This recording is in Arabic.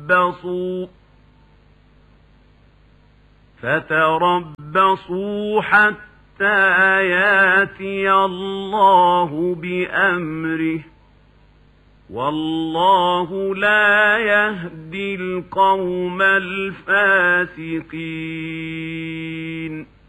فتربصوا حتى ياتي الله بأمره والله لا يهدي القوم الفاسقين.